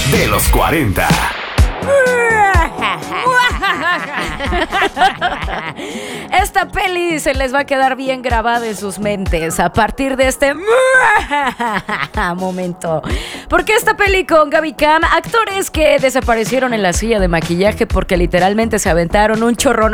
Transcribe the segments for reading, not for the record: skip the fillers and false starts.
de los 40. Esta peli se les va a quedar bien grabada en sus mentes a partir de este momento. Porque esta peli con Gaby Cam, actores que desaparecieron en la silla de maquillaje porque literalmente se aventaron un chorro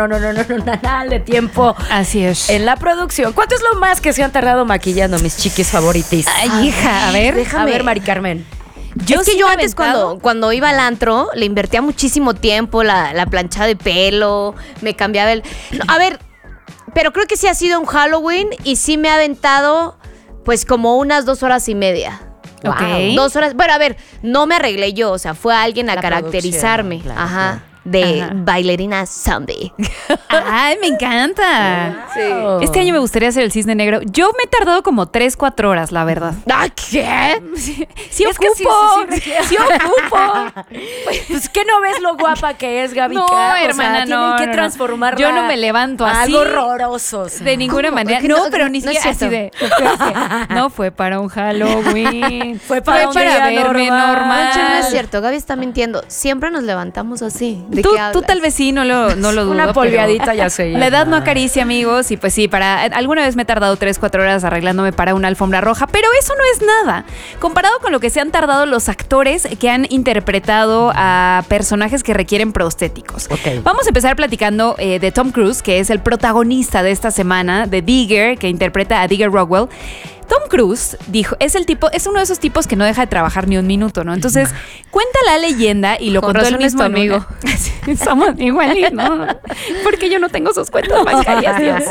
de tiempo. Así es. En la producción. ¿Cuánto es lo más que se han tardado maquillando, mis chiquis favoritis? Ay, hija, a ver. A ver, Mari Carmen. Es que yo antes cuando iba al antro le invertía muchísimo tiempo, la planchada de pelo, me cambiaba el... No, a ver, pero creo que sí ha sido un Halloween y sí me ha aventado pues como unas 2 horas y media. Ok. 2 horas. Bueno, a ver, no me arreglé yo, o sea, fue alguien a caracterizarme. Claro, Ajá. claro. De bailarina zombie. Ay, me encanta. Sí. Este año me gustaría hacer el cisne negro. Yo me he tardado como 3-4 horas, la verdad. ¿Ah, qué? Sí Es que ocupo. sí ocupo. Pues que no ves lo guapa que es Gaby No, Cam? O sea, hermana, tienen no, que no. transformarla. Yo no me levanto a así. algo horroroso. De ninguna manera. Que No, no, pero ni no es siquiera así de... No, fue para un Halloween. Fue para un día verme normal. Concha, no es cierto, Gaby está mintiendo. Siempre nos levantamos así. ¿De Tú qué hablas? tal vez sí, no lo dudo. Una pero polveadita ya sé. La edad no acaricia, amigos. Y pues sí, alguna vez me he tardado 3-4 horas arreglándome para una alfombra roja. Pero eso no es nada. Comparado con lo que se han tardado los actores que han interpretado a personajes que requieren prostéticos. Ok. Vamos a empezar platicando de Tom Cruise, que es el protagonista de esta semana, de Digger, que interpreta a Digger Rockwell. Tom Cruise dijo, es uno de esos tipos que no deja de trabajar ni un minuto, ¿no? Entonces, cuenta la leyenda y lo Con contó él razón es mismo tu en amigo. Somos igualitos, ¿no? Porque yo no tengo sus cuentas bancarias.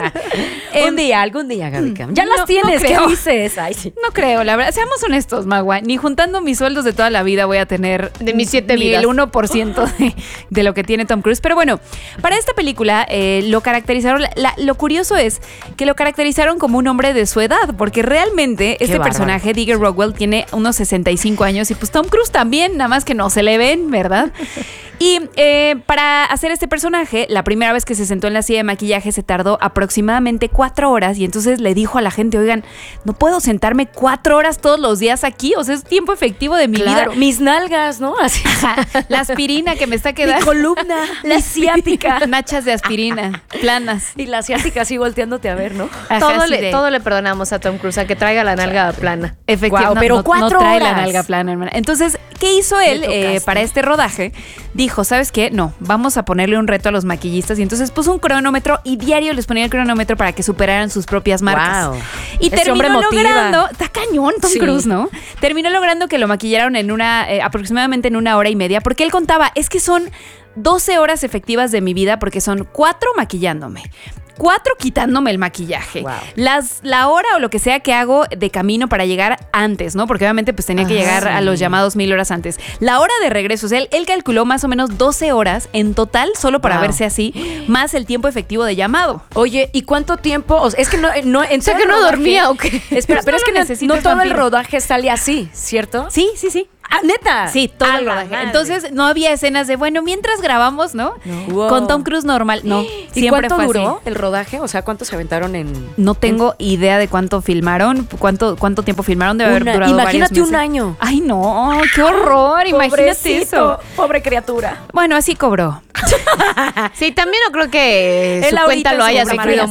Algún día, Gaby Cam. Ya las no tienes, ¿qué creo. dices? Ay, sí. No creo, la verdad. Seamos honestos, Magua. Ni juntando mis sueldos de toda la vida voy a tener De mis 7 ni vidas. el 1% de lo que tiene Tom Cruise. Pero bueno, para esta película lo caracterizaron... Lo curioso es que lo caracterizaron como un hombre de su edad, porque realmente este bárbaro. personaje, Digger Rockwell, tiene unos 65 años y pues Tom Cruise también, nada más que no se le ven, ¿verdad? Y para hacer este personaje, la primera vez que se sentó en la silla de maquillaje se tardó aproximadamente 4 horas y entonces le dijo a la gente, oigan, no puedo sentarme 4 horas todos los días aquí, o sea, es tiempo efectivo de mi Claro, vida. mis nalgas, ¿no? Así. La aspirina que me está Mi quedando. columna, la ciática. Nachas de aspirina, planas. Y la ciática así volteándote a ver, ¿no? Ajá, Todo le perdonamos a Tom Cruise, a que traiga la nalga plana. Efectivamente, Guau, pero no 4 trae la horas. nalga plana, hermana. Entonces, ¿qué hizo él Me tocaste. para este rodaje? Dijo, ¿sabes qué? No, vamos a ponerle un reto a los maquillistas. Y entonces puso un cronómetro y diario les ponía el cronómetro para que superaran sus propias marcas. Wow. Y Ese terminó hombre motiva. logrando, está cañón Tom Sí. Cruise, ¿no? Terminó logrando que lo maquillaron en aproximadamente en 1 hora y media, porque él contaba, es que son 12 horas efectivas de mi vida, porque son 4 maquillándome, 4 quitándome el maquillaje. Wow. La hora o lo que sea que hago de camino para llegar antes, ¿no? Porque obviamente pues tenía que llegar a los llamados 1000 horas antes. La hora de regreso, o sea, él calculó más o menos 12 horas en total solo para Wow. verse así, más el tiempo efectivo de llamado. Oye, ¿y cuánto tiempo? O sea, es que no en O sea, todo que el no rodaje- dormía o qué. Espera, Pues pero no es que lo necesita no el todo el vampiro. rodaje sale así, ¿cierto? Sí. Ah, ¿neta? Sí, todo A el la rodaje. madre. Entonces no había escenas de, bueno, mientras grabamos, ¿no? Wow. Con Tom Cruise normal, no. ¿Y Siempre cuánto fue duró así. el rodaje? O sea, ¿cuánto se aventaron en...? No tengo idea de cuánto filmaron, cuánto tiempo filmaron, debe haber durado varios Imagínate meses. un año. Ay, no, qué horror, imagínate Pobrecito, eso. pobre criatura. Bueno, así cobró. Sí, también no creo que Él su ahorita cuenta lo en haya su sufrido maravilla.